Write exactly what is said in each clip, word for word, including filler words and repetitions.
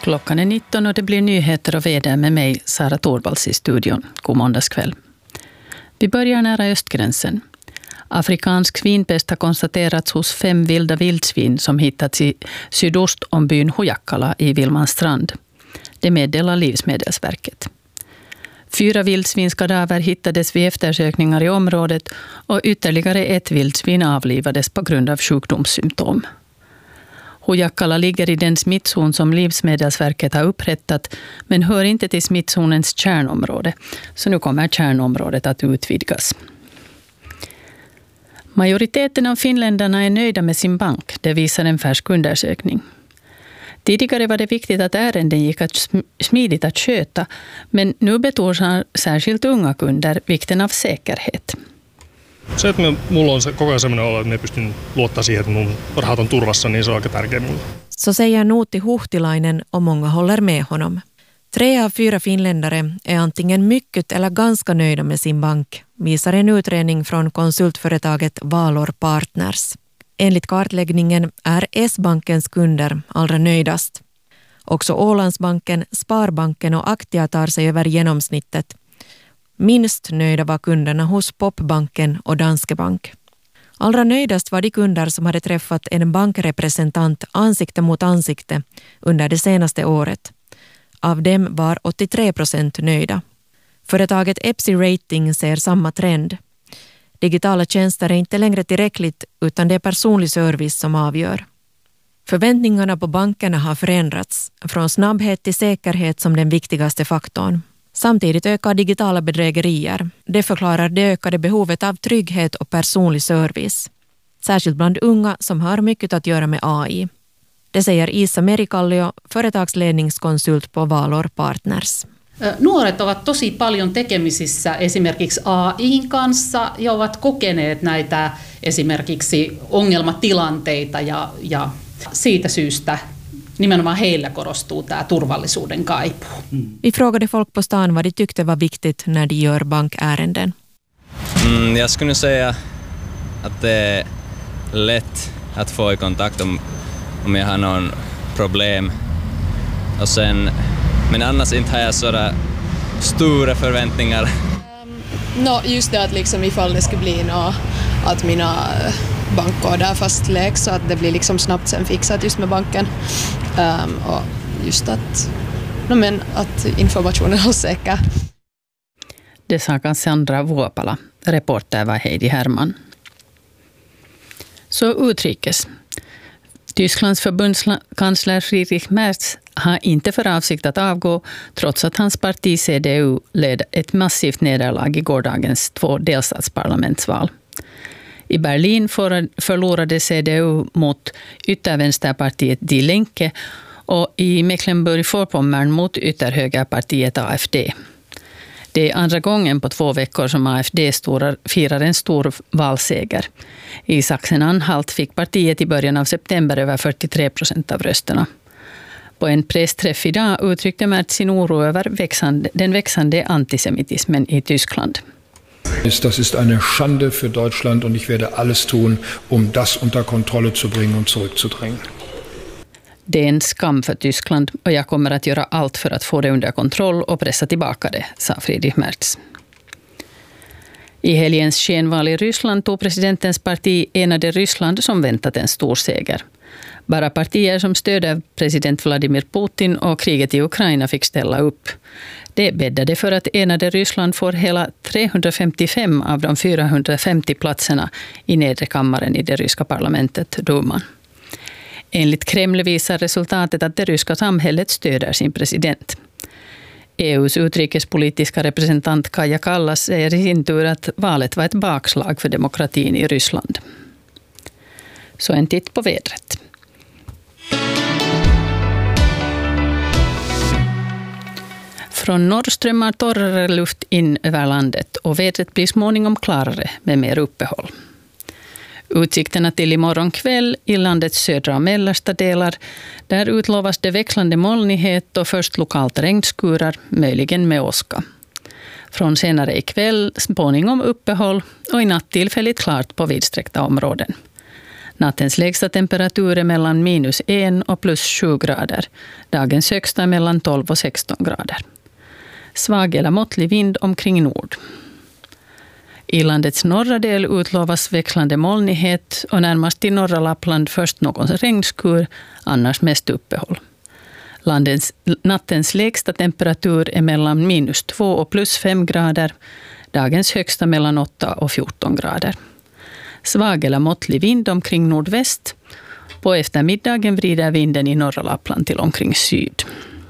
Klockan är nitton och det blir nyheter och väder med mig, Sara Torvalds, i studion. God måndagskväll. Vi börjar nära östgränsen. Afrikansk svinpest har konstaterats hos fem vilda vildsvin som hittats i sydost om byn Hujakkala i Vilmanstrand. Det meddelar Livsmedelsverket. Fyra vildsvinskadaver hittades vid eftersökningar i området och ytterligare ett vildsvin avlivades på grund av sjukdomssymptom. Hujakkala ligger i den smittzon som Livsmedelsverket har upprättat men hör inte till smittzonens kärnområde, så nu kommer kärnområdet att utvidgas. Majoriteten av finländarna är nöjda med sin bank, det visar en färsk undersökning. Tidigare var det viktigt att ärenden gick att smidigt att sköta, men nu betonar särskilt unga kunder vikten av säkerhet. Se, että mulla on se koko ajan sellainen olo, että me pystyn luottaa siihen, että mun rahat on turvassa, niin se on aika tärkeä mulle. Så säger Nuutti Huhtilainen och många håller med honom. Tre av fyra finländare är antingen mycket eller ganska nöjda med sin bank, visar en utredning från konsultföretaget Valor Partners. Enligt kartläggningen är S-bankens kunder allra nöjdast. Också Ålandsbanken, Sparbanken och Aktia tar sig över genomsnittet. Minst nöjda var kunderna hos Popbanken och Danske Bank. Allra nöjdast var de kunder som hade träffat en bankrepresentant ansikte mot ansikte under det senaste året. Av dem var åttiotre procent nöjda. Företaget Epsi Rating ser samma trend. Digitala tjänster är inte längre tillräckligt utan det är personlig service som avgör. Förväntningarna på bankerna har förändrats, från snabbhet till säkerhet som den viktigaste faktorn. Samtidigt ökar digitala bedrägerier. Det förklarar det ökade behovet av trygghet och personlig service. Särskilt bland unga som har mycket att göra med A I. Det säger Isa Merikallio, företagsledningskonsult på Valor Partners. Nuoret ovat tosi paljon tekemisissä esimerkiksi A I:n kanssa ja ovat kokeneet näitä esimerkiksi ongelmatilanteita ja, ja siitä syystä nimenomaan heillä korostuu tämä turvallisuuden kaipuu. Vi frågade folk på stan vad de tyckte var viktigt när de gör bankärenden. Mm, jag skulle säga att det är lätt att få i kontakt om, om jag har någon problem. Och sen, men annars inte har jag sådana stora förväntningar. Um, no, just det att liksom ifall det skulle bli något, att mina bankkoder fastläggs så att det blir liksom snabbt sen fixat just med banken. Um, och just att, no, men att informationen är säker. Det sa Cassandra Vuopala, reporter var Heidi Herman. Så utrikes. Tysklands förbundskansler Friedrich Merz har inte för avsikt att avgå trots att hans parti C D U led ett massivt nederlag i gårdagens två delstatsparlamentsval. I Berlin förlorade C D U mot yttervänsterpartiet Die Linke och i Mecklenburg-Vorpommern mot ytterhögerpartiet A F D. Det är andra gången på två veckor som A F D firar en stor valseger. I Sachsen-Anhalt fick partiet i början av september över fyrtiotre procent av rösterna. På en pressträff idag uttryckte Merz sin oro över växande, den växande antisemitismen i Tyskland. Das ist eine Schande für Deutschland und ich werde alles tun, um das unter Kontrolle zu bringen und zurückzudrängen. Det är en skam för Tyskland och jag kommer att göra allt för att få det under kontroll och pressa tillbaka det, sa Friedrich Merz. I helgens skenval i Ryssland tog presidentens parti Enade Ryssland som väntat en stor seger. Bara partier som stöder president Vladimir Putin och kriget i Ukraina fick ställa upp. Det bäddade för att Enade Ryssland får hela trehundrafemtiofem av de fyrahundrafemtio platserna i nedre kammaren i det ryska parlamentet, Duman. Enligt Kreml visar resultatet att det ryska samhället stöder sin president. E U:s utrikespolitiska representant Kaja Kallas säger i sin tur att valet var ett bakslag för demokratin i Ryssland. Så en titt på vädret. Från norr strömmar torrare luft in över landet och vädret blir småningom klarare med mer uppehåll. Utsikterna till imorgon kväll i landets södra och mellersta delar. Där utlovas det växlande molnighet och först lokalt regnskurar, möjligen med åska. Från senare ikväll småningom uppehåll och i natt tillfälligt klart på vidsträckta områden. Nattens lägsta temperatur är mellan minus en och plus sju grader. Dagens högsta är mellan tolv och sexton grader. Svag eller måttlig vind omkring nord. I landets norra del utlovas växlande molnighet och närmast i norra Lappland först någon regnskur, annars mest uppehåll. Landets, nattens lägsta temperatur är mellan minus två och plus fem grader. Dagens högsta mellan åtta och fjorton grader. Svag eller måttlig vind omkring nordväst. På eftermiddagen vrider vinden i norra Lappland till omkring syd.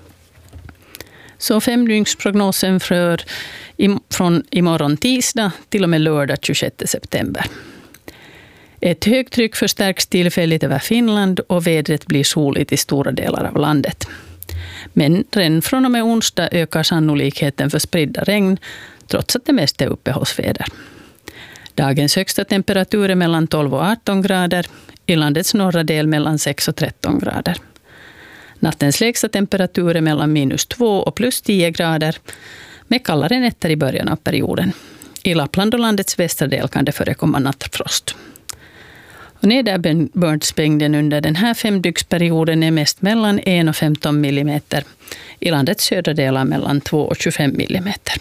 Så femdygnsprognosen för från imorgon tisdag till och med lördag tjugosjätte september. Ett högtryck förstärks tillfälligt över Finland och vädret blir soligt i stora delar av landet. Men redan från och med onsdag ökar sannolikheten för spridda regn trots att det mest är uppehållsväder. Dagens högsta temperatur är mellan tolv och arton grader, i landets norra del mellan sex och tretton grader. Nattens lägsta temperatur är mellan minus två och plus tio grader, med kallare nätter i början av perioden. I Lappland och landets västra del kan det förekomma nattfrost. Och nederbördsmängden under den här femdygnsperioden är mest mellan en och femton millimeter, i landets södra delar mellan två och tjugofem millimeter.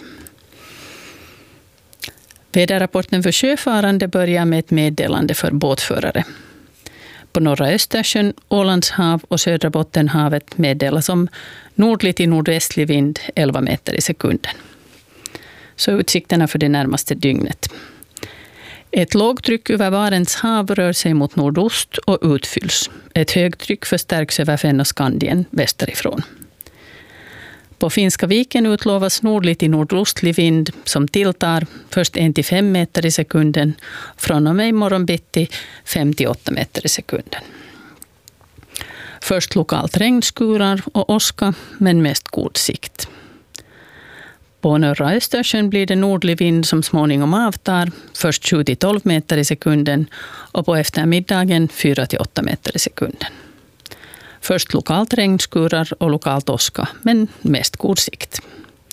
Väderrapporten för sjöfarande börjar med ett meddelande för båtförare. På norra Östersjön, Ålands hav och södra Bottenhavet meddelas om nordlig till nordvästlig vind elva meter i sekunden. Så utsikterna för det närmaste dygnet. Ett lågtryck över Barents hav rör sig mot nordost och utfylls. Ett högtryck förstärks över Fennoskandien västerifrån. På Finska viken utlovas nordlig till nordostlig vind som tilltar först en till fem meter i sekunden, från och med imorgon bitti fem till åtta meter i sekunden. Först lokalt regnskurar och åska, men mest god sikt. På norra Östersjön blir det nordlig vind som småningom avtar, först sju till tolv meter i sekunden och på eftermiddagen fyra till åtta meter i sekunden. Först lokalt regnskurar och lokalt åska, men mest god sikt.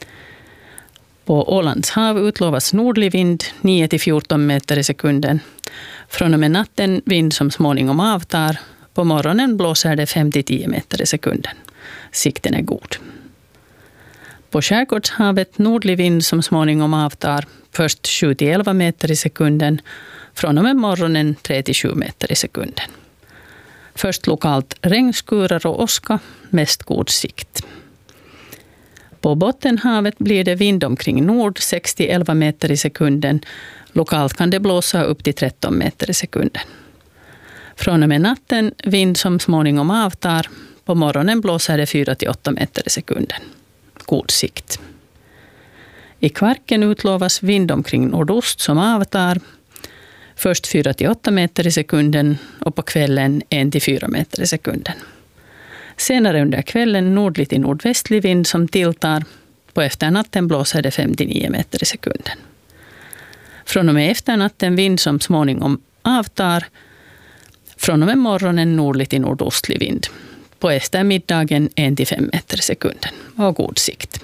På Ålands hav utlovas nordlig vind nio till fjorton meter i sekunden. Från och med natten vind som småningom avtar. På morgonen blåser det fem till tio meter i sekunden. Sikten är god. På skärgårdshavet nordlig vind som småningom avtar. Först sju till elva meter i sekunden. Från och med morgonen tre till sju meter i sekunden. Först lokalt regnskurar och åska, mest god sikt. På Bottenhavet blir det vind omkring nord sex till elva meter i sekunden. Lokalt kan det blåsa upp till tretton meter i sekunden. Från och med natten vind som småningom avtar. På morgonen blåser det fyra till åtta meter i sekunden. God sikt. I Kvarken utlovas vind omkring nordost som avtar. Först fyra till åtta meter i sekunden och på kvällen en till fyra meter i sekunden. Senare under kvällen nordlig till nordvästlig vind som tilltar. På efternatten blåser det fem till nio meter i sekunden. Från och med efternatten vind som småningom avtar. Från och med morgonen nordlig till nordostlig vind. På eftermiddagen en till fem meter i sekunden och god sikt.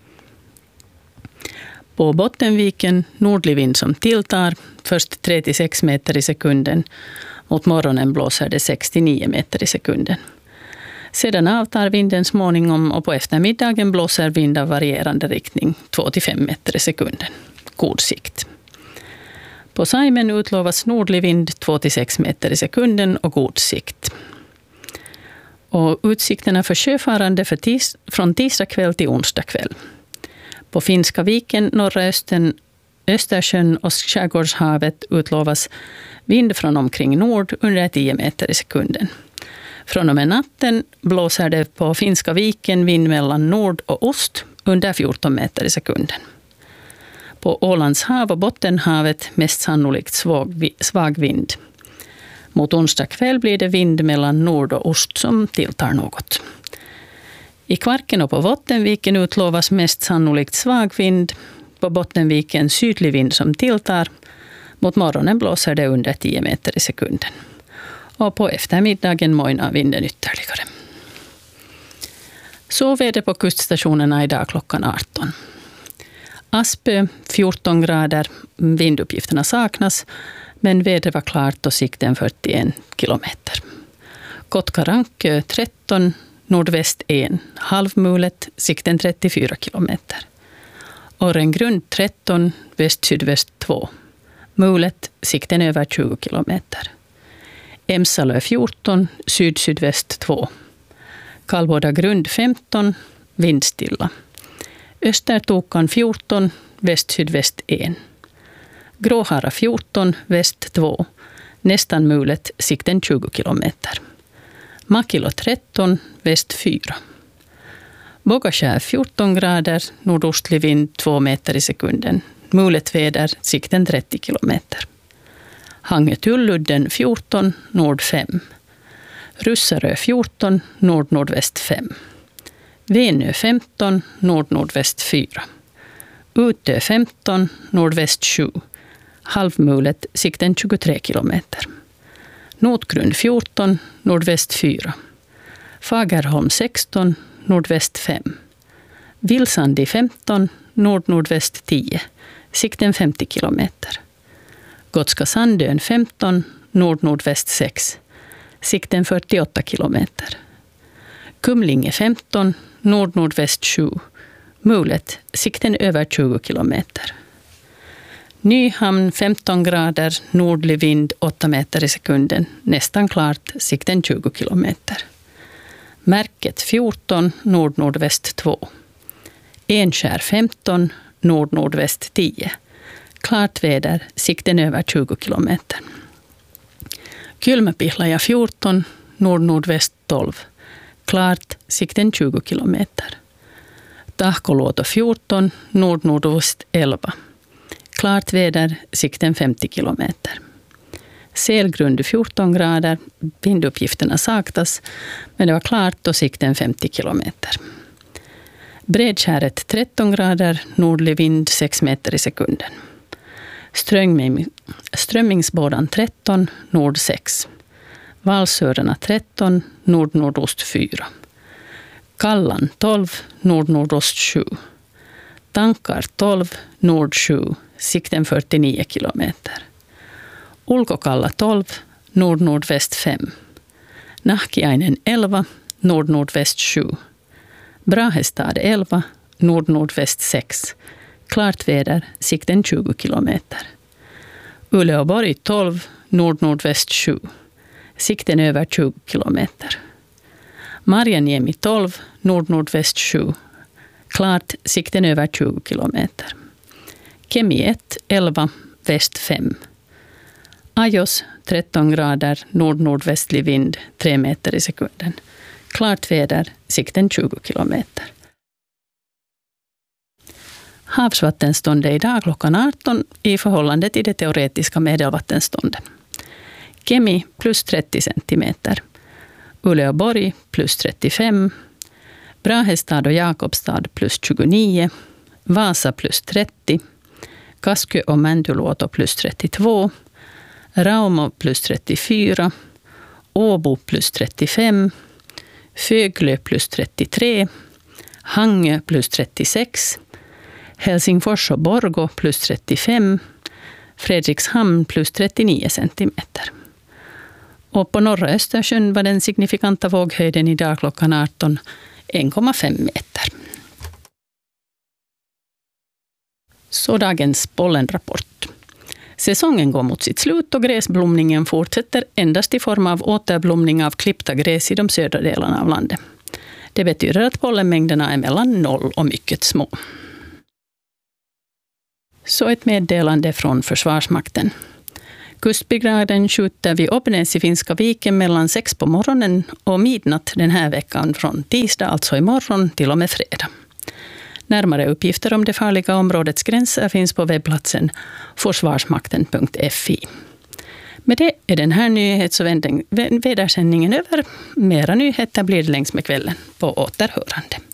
På Bottenviken nordlig vind som tilltar, först tre till sex meter i sekunden. Mot morgonen blåser det sex till nio meter i sekunden. Sedan avtar vinden småningom och på eftermiddagen blåser vind av varierande riktning två till fem meter i sekunden. God sikt. På Saimen utlovas nordlig vind två till sex meter i sekunden och god sikt. Och utsikterna för sjöfarande för tis, från tisdag kväll till onsdag kväll. På Finska viken, norra Östern, Östersjön och skärgårdshavet utlovas vind från omkring nord under tio meter i sekunden. Från och med natten blåser det på Finska viken vind mellan nord och ost under fjorton meter i sekunden. På Ålands hav och Bottenhavet mest sannolikt svag, svag vind. Mot onsdag kväll blir det vind mellan nord och ost som tilltar något. I Kvarken och på Bottenviken utlovas mest sannolikt svag vind. På Bottenviken sydlig vind som tilltar. Mot morgonen blåser det under tio meter i sekunden. Och på eftermiddagen mojnar vinden ytterligare. Så väder på kuststationerna idag klockan arton. Aspö fjorton grader, vinduppgifterna saknas. Men vädret var klart och sikten fyrtioen kilometer. Kotkarankö tretton, nordväst en, halvmulet, sikten trettiofyra kilometer. Årengrund tretton, väst-sydväst två, mulet, sikten över tjugo kilometer. Emsalö fjorton, syd-sydväst två. Kalvårda grund femton, vindstilla. Östertokan fjorton, väst-sydväst en. Gråhara fjorton, väst två, nästan mulet, sikten tjugo kilometer. Makilo tretton, väst fyra. Bogaskär fjorton grader, nordostlig vind två meter i sekunden. Mulet väder, sikten trettio kilometer. Hangö-Tulludden fjorton, nord fem. Russarö fjorton, nord-nordväst fem. Venö femton, nord-nordväst fyra. Utö femton, nordväst sju. Halvmulet, sikten tjugotre kilometer. Notgrund fjorton, nordväst fyra. Fagerholm sexton, nordväst fem. Vilsandi femton, nord-nordväst tio. Sikten femtio kilometer. Gotska Sandön femton, nord-nordväst sex. Sikten fyrtioåtta kilometer. Kumlinge femton, nord-nordväst sju. Mulet, sikten över tjugo kilometer. Nyhamn femton grader, nordlig vind åtta meter i sekunden. Nästan klart, sikten tjugo kilometer. Märket fjorton, nord-nordväst två. Enskär femton, nord-nordväst tio. Klart väder, sikten över tjugo kilometer. Kylmäpihlaja fjorton, nord-nordväst tolv. Klart, sikten tjugo kilometer. Tahkoluoto fjorton, nord-nordväst elva. Klart väder, sikten femtio kilometer. Selgrund fjorton grader, vinduppgifterna saknas, men det var klart och sikten femtio kilometer. Bredskäret tretton grader, nordlig vind sex meter i sekunden. Strömming, Strömmingsbådan tretton, nord sex. Valsörarna tretton, nord-nordost fyra. Kallan tolv, nord-nordost sju. Tankar tolv, nord sju, sikten fyrtionio kilometer. Ulkokalla tolv, nord-nordväst fem. Nahkiainen elva, nord-nordväst sju. Brahestad elva, nord-nordväst sex. Klart väder, sikten tjugo kilometer. Uleåborg tolv, nord-nordväst sju. Sikten över tjugo kilometer. Marjaniemi tolv, nord-nordväst sju. Klart, sikten över tjugo kilometer. Kemi ett, elva, väst fem. Ajos tretton grader, nord-nordvästlig vind tre meter i sekunden. Klart väder, sikten tjugo kilometer. Havsvattenståndet idag klockan arton i förhållande till det teoretiska medelvattenståndet. Kemi plus trettio centimeter. Uleåborg plus trettiofem. Brahestad och Jakobstad plus tjugonio. Vasa plus trettio. Kaskö och Mäntyluoto plus trettiotvå. Raumo plus trettiofyra. Åbo plus trettiofem. Föglö plus trettiotre. Hangö plus trettiosex. Helsingfors och Borgå plus trettiofem. Fredrikshamn plus trettionio centimeter. Och på norra Östersjön var den signifikanta våghöjden idag klockan arton en komma fem meter. Så dagens pollenrapport. Säsongen går mot sitt slut och gräsblomningen fortsätter endast i form av återblomning av klippta gräs i de södra delarna av landet. Det betyder att pollenmängderna är mellan noll och mycket små. Så ett meddelande från Försvarsmakten. Kustbrigaden skjuter vid Obnäs i Finska viken mellan sex på morgonen och midnatt den här veckan från tisdag, alltså imorgon, till och med fredag. Närmare uppgifter om det farliga områdets gränser finns på webbplatsen försvarsmakten punkt f i. Med det är den här nyhets- och vädersändningen över. Mera nyheter blir det längs med kvällen. På återhörande.